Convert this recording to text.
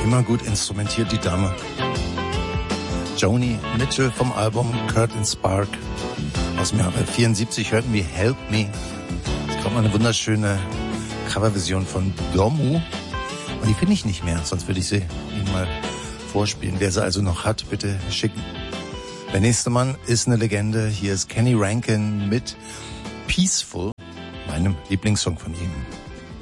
Immer gut instrumentiert, die Dame. Joni Mitchell vom Album Kurt and Spark aus dem Jahre 74 hörten wir Help Me. Es kommt mal eine wunderschöne Coverversion von Gomu. Und die finde ich nicht mehr, sonst würde ich sie Ihnen mal vorspielen. Wer sie also noch hat, bitte schicken. Der nächste Mann ist eine Legende. Hier ist Kenny Rankin mit Peaceful, meinem Lieblingssong von ihm.